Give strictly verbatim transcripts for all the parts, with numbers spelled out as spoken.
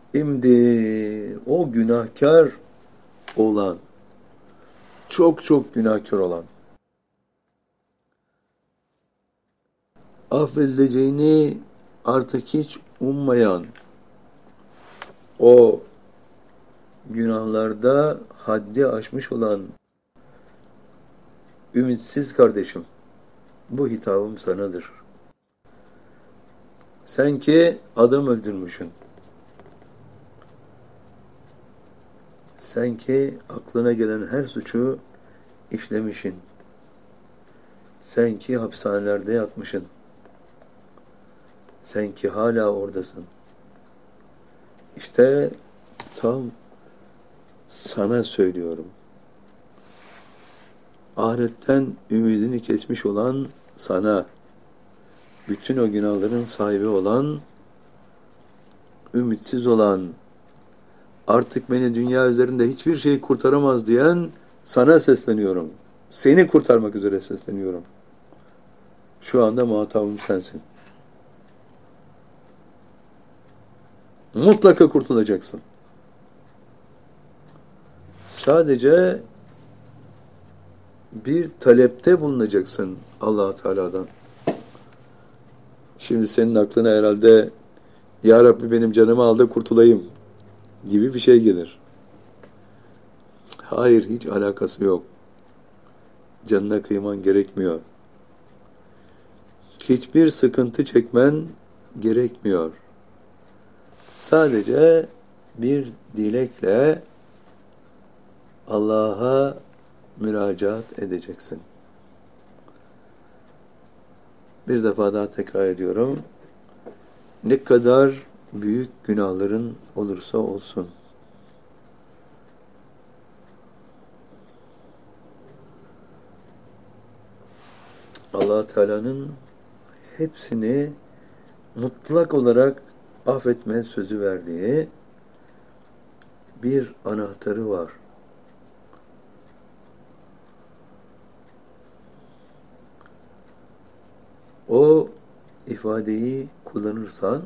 Şimdi o günahkar olan, çok çok günahkar olan, affedileceğini artık hiç ummayan, o günahlarda haddi aşmış olan ümitsiz kardeşim, bu hitabım sanadır. Sen ki adam öldürmüşsün. Sen ki aklına gelen her suçu işlemişsin. Sen ki hapishanelerde yatmışsın. Sen ki hala oradasın. İşte tam sana söylüyorum. Ahiretten ümidini kesmiş olan sana, bütün o günahların sahibi olan, ümitsiz olan, artık beni dünya üzerinde hiçbir şey kurtaramaz diyen sana sesleniyorum. Seni kurtarmak üzere sesleniyorum. Şu anda muhatabım sensin. Mutlaka kurtulacaksın. Sadece bir talepte bulunacaksın Allah Teala'dan. Şimdi senin aklına herhalde Ya Rabbi benim canımı al da kurtulayım gibi bir şey gelir. Hayır, hiç alakası yok. Canına kıyman gerekmiyor. Hiçbir sıkıntı çekmen gerekmiyor. Sadece bir dilekle Allah'a müracaat edeceksin. Bir defa daha tekrar ediyorum. Ne kadar büyük günahların olursa olsun, Allah Teala'nın hepsini mutlak olarak affetme sözü verdiği bir anahtarı var. O ifadeyi kullanırsan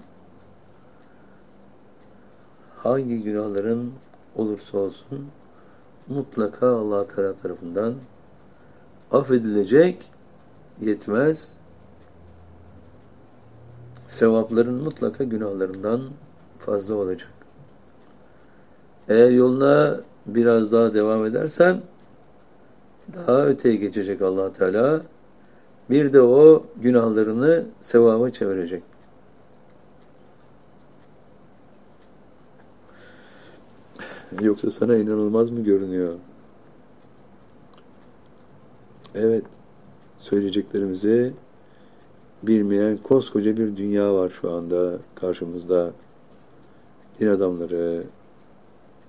hangi günahların olursa olsun mutlaka Allah Teala tarafından affedilecek, yetmez. Sevapların mutlaka günahlarından fazla olacak. Eğer yoluna biraz daha devam edersen daha öteye geçecek Allah Teala. Bir de o günahlarını sevaba çevirecek. Yoksa sana inanılmaz mı görünüyor? Evet, söyleyeceklerimizi bilmeyen koskoca bir dünya var şu anda karşımızda. Din adamları,